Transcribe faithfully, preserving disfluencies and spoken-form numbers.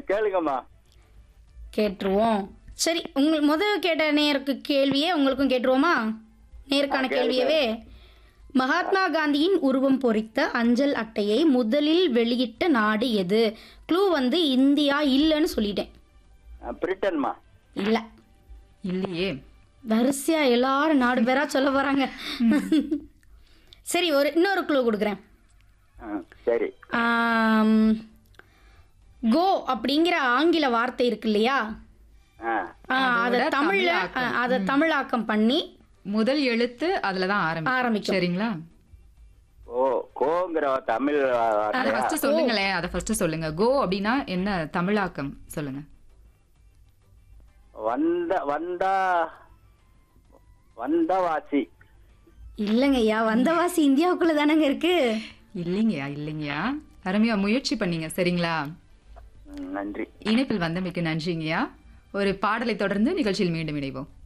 கேளுங்கம்மா. கேட்டுருவோம். சரி, உங்கள் முதல் கேட்ட நேருக்கு கேள்வியே உங்களுக்கும் கேட்டுருவோமா? நேருக்கான ஆ, கேளுங்க. கேள்வியவே. மகாத்மா காந்தியின் உருவம் பொறித்த அஞ்சல் அட்டையை முதலில் வெளியிட்ட நாடு எது? க்ளூ வந்து இந்தியா இல்லைன்னு சொல்லிட்டேன். ஆ, பிரிட்டன்மா. இல்ல, இல்லையே. வரிசையா எல்லாரும் நாடு பேரா சொல்ல போறாங்க. சரி, ஒரு இன்னொரு க்ளூ கொடுக்குறேன். ஆ, சரி. கோ அப்படிங்கிற ஆங்கில வார்த்தை இருக்கு இல்லையா? ஆ, ஆ, அதை அதோட தமிழ்ல தமிழாக்கம். ஆ, அதை தமிழாக்கம் பண்ணி முதல் எழுத்து அதுல தான் ஆரம்பிக்கும். ஆரம்பிக்கும். சரிங்களா? ஓ கோங்கிற தமிழ் அத வார்த்தையா? ஃபர்ஸ்ட் சொல்லுங்களேன். அத ஃபர்ஸ்ட் சொல்லுங்க. கோ அப்படின்னா என்ன தமிழாக்கம் சொல்லுங்க. வந்த வந்தா வந்தவாசி. இல்லைங்கய்யா, வந்தவாசி இந்தியாவுக்குள்ள தானங்க இருக்கு. இல்லைங்கய்யா, இல்லைங்கய்யா. அருமையா முயற்சி பண்ணீங்க. சரிங்களா? ம், நன்றி. இணைப்பில் வந்தமைக்கு நன்றிங்கய்யா. ஒரு பாடலை தொடர்ந்து நிகழ்ச்சியில் மீண்டும் இணைவோம்.